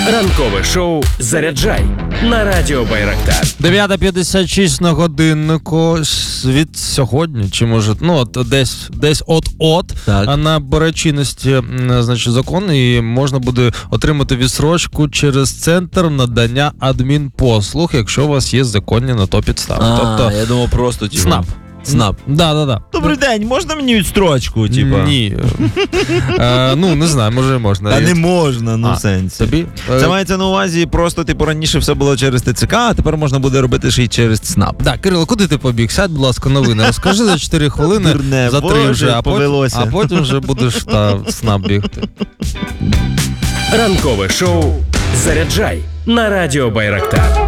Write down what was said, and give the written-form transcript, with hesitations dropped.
Ранкове шоу «Заряджай» на Радіо Байрактар. 9:56 на годиннику від сьогодні, чи може, десь от-от, Так. набере чинності, значить, закон, і можна буде отримати відстрочку через центр надання адмінпослуг, якщо у вас є законні на то підстави. Тобто, я думав просто, СНАП. СНАП. Да. Добрий день, можна мені відстрочку, типа? Ні. Не знаю, може можна. Та не можна, в сенсі. Тобі? Це мається на увазі, просто, раніше все було через ТЦК, а тепер можна буде робити ще й через СНАП. Так, Кирило, куди ти побіг? Сядь, будь ласка, новини. Розкажи за 4 хвилини, Дурне, за 3 Боже, вже, повелося. а потім вже будеш в СНАП бігти. Ранкове шоу «Заряджай» на Радіо Байрактар.